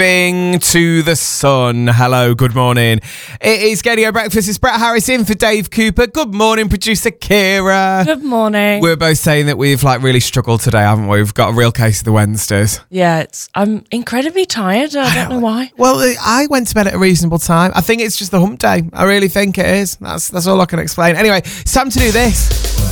To the sun. Hello, good morning. It is Gadio Breakfast. It's Brett Harris in for Dave Cooper. Good morning, producer Kira. Good morning. We're both saying that we've really struggled today, haven't we? We've got a real case of the Wednesdays. Yeah, I'm incredibly tired. I don't know why. Well, I went to bed at a reasonable time. I think it's just the hump day. I really think it is. That's all I can explain. Anyway, it's time to do this.